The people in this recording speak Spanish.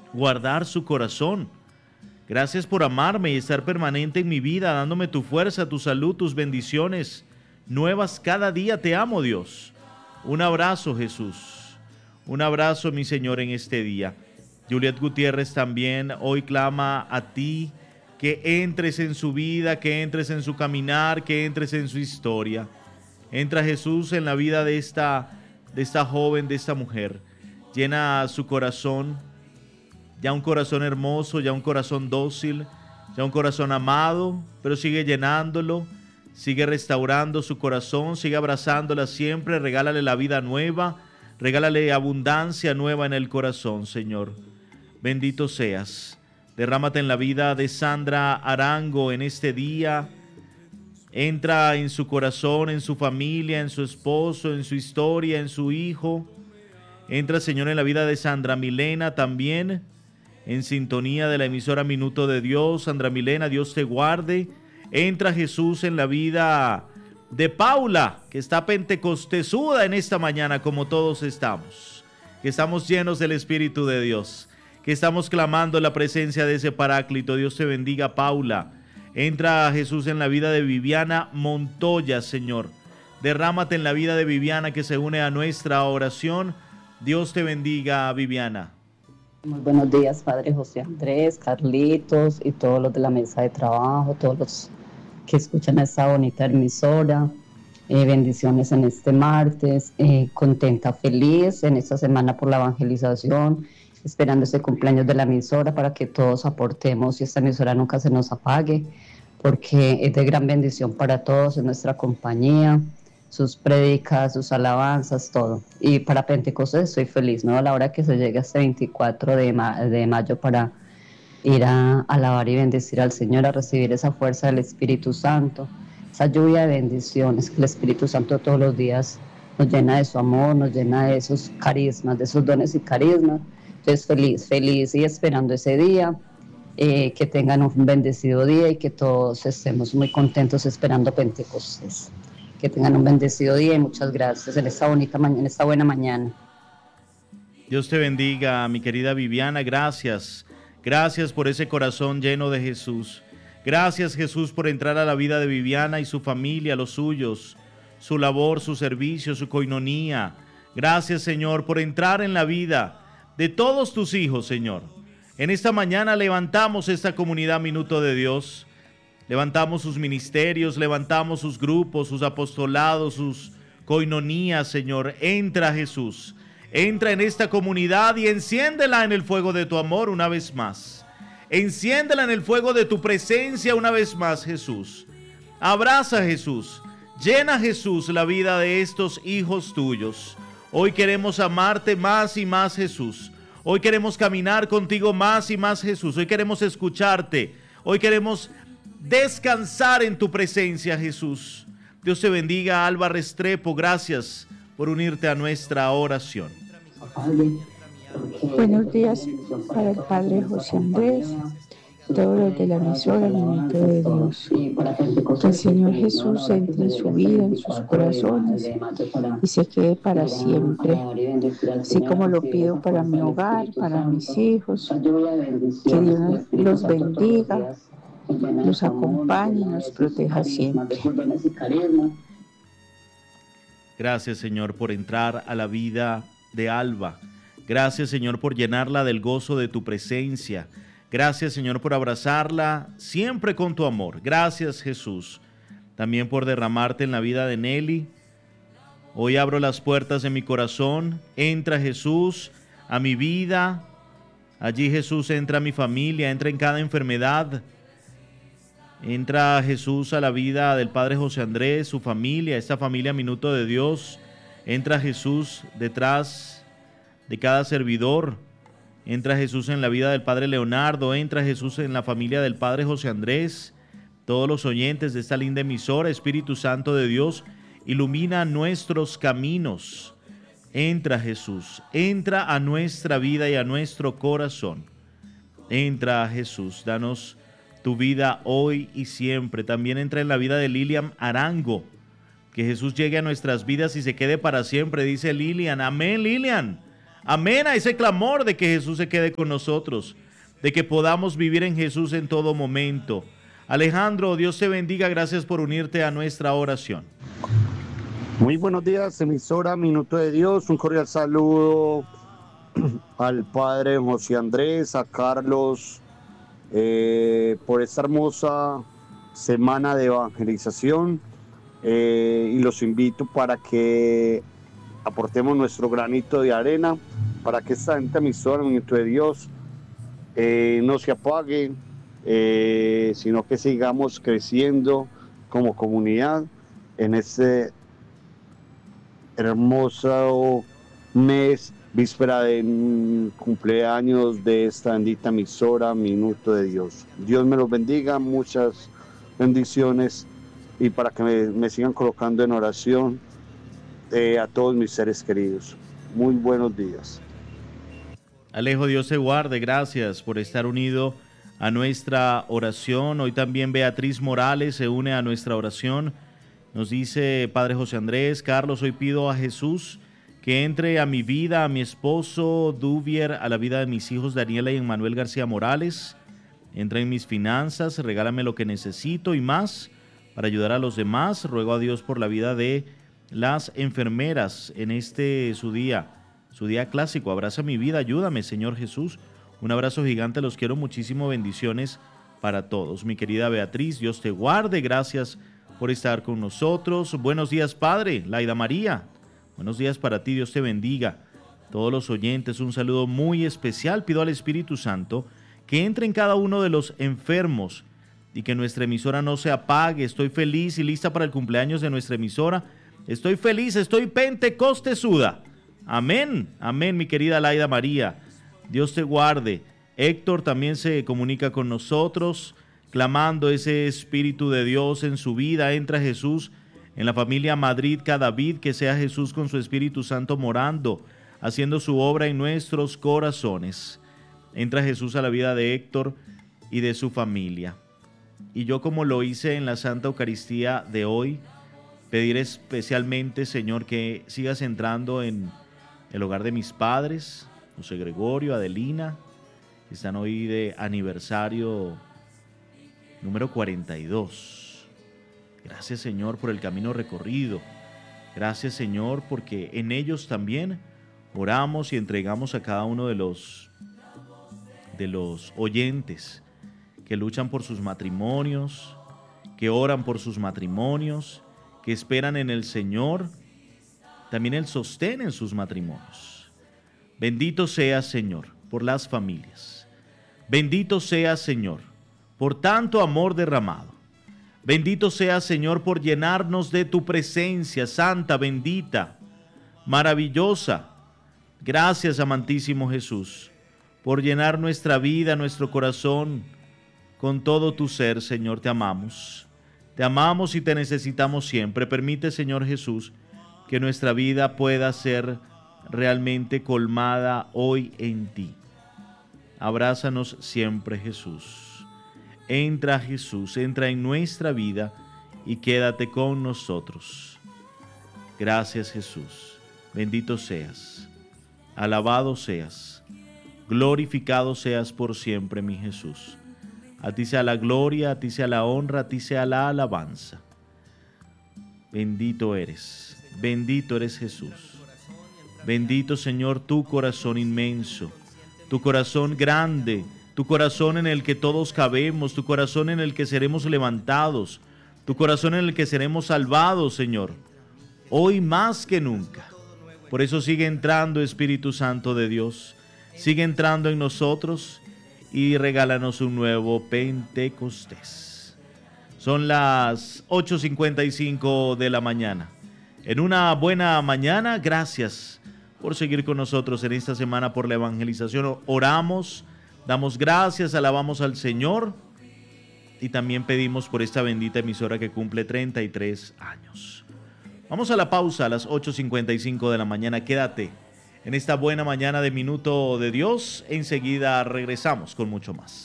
guardar su corazón. Gracias por amarme y estar permanente en mi vida, dándome tu fuerza, tu salud, tus bendiciones nuevas cada día. Te amo, Dios. Un abrazo, Jesús. Un abrazo, mi Señor, en este día. Juliet Gutiérrez también hoy clama a ti que entres en su vida, que entres en su caminar, que entres en su historia. Entra, Jesús, en la vida de esta joven, de esta mujer. Llena su corazón, ya un corazón hermoso, ya un corazón dócil, ya un corazón amado, pero sigue llenándolo, sigue restaurando su corazón, sigue abrazándola siempre. Regálale la vida nueva, regálale abundancia nueva en el corazón, Señor. Bendito seas. Derrámate en la vida de Sandra Arango en este día. Entra en su corazón, en su familia, en su esposo, en su historia, en su hijo. Entra, Señor, en la vida de Sandra Milena también, en sintonía de la emisora Minuto de Dios. Sandra Milena, Dios te guarde. Entra, Jesús, en la vida de Paula, que está pentecostesuda en esta mañana, como todos estamos, que estamos llenos del Espíritu de Dios, que estamos clamando la presencia de ese Paráclito. Dios te bendiga, Paula. Entra, Jesús, en la vida de Viviana Montoya, Señor. Derrámate en la vida de Viviana, que se une a nuestra oración. Dios te bendiga, Viviana. Muy buenos días, Padre José Andrés, Carlitos y todos los de la mesa de trabajo, todos los que escuchan esta bonita emisora. Bendiciones en este martes, contenta, feliz en esta semana por la evangelización, esperando este cumpleaños de la emisora para que todos aportemos y esta emisora nunca se nos apague, porque es de gran bendición para todos, en nuestra compañía, sus prédicas, sus alabanzas, todo. Y para Pentecostés estoy feliz, ¿no? A la hora que se llegue este 24 de mayo para ir a alabar y bendecir al Señor, a recibir esa fuerza del Espíritu Santo, esa lluvia de bendiciones que el Espíritu Santo todos los días nos llena de su amor, nos llena de esos carismas, de esos dones y carismas. Entonces feliz y esperando ese día, que tengan un bendecido día y que todos estemos muy contentos esperando Pentecostés. Que tengan un bendecido día y muchas gracias en esta bonita mañana, en esta buena mañana. Dios te bendiga, mi querida Viviana. Gracias. Gracias por ese corazón lleno de Jesús. Gracias, Jesús, por entrar a la vida de Viviana y su familia, los suyos, su labor, su servicio, su coinonía. Gracias, Señor, por entrar en la vida de todos tus hijos, Señor. En esta mañana levantamos esta comunidad Minuto de Dios. Levantamos sus ministerios, levantamos sus grupos, sus apostolados, sus coinonías, Señor. Entra, Jesús. Entra en esta comunidad y enciéndela en el fuego de tu amor una vez más. Enciéndela en el fuego de tu presencia una vez más, Jesús. Abraza, Jesús. Llena, Jesús, la vida de estos hijos tuyos. Hoy queremos amarte más y más, Jesús. Hoy queremos caminar contigo más y más, Jesús. Hoy queremos escucharte. Hoy queremos descansar en tu presencia, Jesús. Dios te bendiga, Alba Restrepo. Gracias por unirte a nuestra oración. Buenos días para el Padre José Andrés, todos los de la emisora Minuto de Dios. Que el Señor Jesús entre en su vida, en sus corazones y se quede para siempre, así como lo pido para mi hogar, para mis hijos. Que Dios los bendiga, los acompañe y nos proteja siempre. Gracias, Señor, por entrar a la vida de Alba. Gracias, Señor, por llenarla del gozo de tu presencia. Gracias, Señor, por abrazarla siempre con tu amor. Gracias, Jesús, también por derramarte en la vida de Nelly. Hoy abro las puertas de mi corazón. Entra, Jesús, a mi vida. Allí, Jesús, entra a mi familia, entra en cada enfermedad. Entra, Jesús, a la vida del Padre José Andrés, su familia, esta familia Minuto de Dios. Entra, Jesús, detrás de cada servidor. Entra, Jesús, en la vida del Padre Leonardo. Entra, Jesús, en la familia del Padre José Andrés. Todos los oyentes de esta linda emisora. Espíritu Santo de Dios, ilumina nuestros caminos. Entra, Jesús, entra a nuestra vida y a nuestro corazón. Entra, Jesús, danos tu vida hoy y siempre. También entra en la vida de Lilian Arango. Que Jesús llegue a nuestras vidas y se quede para siempre, dice Lilian. Amén, Lilian. Amén a ese clamor de que Jesús se quede con nosotros, de que podamos vivir en Jesús en todo momento. Alejandro, Dios te bendiga, gracias por unirte a nuestra oración. Muy buenos días, emisora Minuto de Dios. Un cordial saludo al padre José Andrés, a Carlos, por esta hermosa semana de evangelización. Y los invito para que aportemos nuestro granito de arena, para que esta emisora Minuto de Dios no se apague, sino que sigamos creciendo como comunidad en este hermoso mes, víspera de cumpleaños de esta bendita emisora Minuto de Dios. Dios me los bendiga, muchas bendiciones, y para que me sigan colocando en oración a todos mis seres queridos. Muy buenos días. Alejo, Dios te guarde, gracias por estar unido a nuestra oración. Hoy también Beatriz Morales se une a nuestra oración. Nos dice Padre José Andrés: Carlos, hoy pido a Jesús que entre a mi vida, a mi esposo Duvier, a la vida de mis hijos Daniela y Emmanuel García Morales. Entra en mis finanzas, regálame lo que necesito y más para ayudar a los demás. Ruego a Dios por la vida de las enfermeras en su día clásico. Abraza mi vida, ayúdame, Señor Jesús. Un abrazo gigante, los quiero muchísimo, bendiciones para todos. Mi querida Beatriz, Dios te guarde, gracias por estar con nosotros. Buenos días, Padre. Laida María, buenos días para ti, Dios te bendiga. Todos los oyentes, un saludo muy especial. Pido al Espíritu Santo que entre en cada uno de los enfermos y que nuestra emisora no se apague. Estoy feliz y lista para el cumpleaños de nuestra emisora. Estoy feliz, estoy pentecostesuda. Amén, amén, mi querida Laida María. Dios te guarde. Héctor también se comunica con nosotros, clamando ese Espíritu de Dios en su vida. Entra Jesús en la familia Madrid Cadavid, que sea Jesús con su Espíritu Santo morando, haciendo su obra en nuestros corazones. Entra Jesús a la vida de Héctor y de su familia. Y yo, como lo hice en la Santa Eucaristía de hoy, pedir especialmente, Señor, que sigas entrando en el hogar de mis padres, José Gregorio, Adelina, que están hoy de aniversario número 42. Gracias, Señor, por el camino recorrido. Gracias, Señor, porque en ellos también oramos y entregamos a cada uno de los oyentes que luchan por sus matrimonios, que oran por sus matrimonios, que esperan en el Señor, también el sostén en sus matrimonios. Bendito seas, Señor, por las familias. Bendito seas, Señor, por tanto amor derramado. Bendito seas, Señor, por llenarnos de tu presencia santa, bendita, maravillosa. Gracias, amantísimo Jesús, por llenar nuestra vida, nuestro corazón, con todo tu ser, Señor. Te amamos y te necesitamos siempre. Permite, Señor Jesús, que nuestra vida pueda ser realmente colmada hoy en ti. Abrázanos siempre, Jesús. Entra, Jesús, entra en nuestra vida y quédate con nosotros. Gracias, Jesús. Bendito seas. Alabado seas. Glorificado seas por siempre, mi Jesús. A ti sea la gloria, a ti sea la honra, a ti sea la alabanza. Bendito eres Jesús. Bendito, Señor, tu corazón inmenso, tu corazón grande, tu corazón en el que todos cabemos, tu corazón en el que seremos levantados, tu corazón en el que seremos salvados, Señor, hoy más que nunca. Por eso sigue entrando, Espíritu Santo de Dios, sigue entrando en nosotros y regálanos un nuevo Pentecostés. Son las 8:55 de la mañana. En una buena mañana, gracias por seguir con nosotros en esta semana por la evangelización. Oramos, damos gracias, alabamos al Señor y también pedimos por esta bendita emisora que cumple 33 años. Vamos a la pausa a las 8:55 de la mañana. Quédate en esta buena mañana de Minuto de Dios. Enseguida regresamos con mucho más.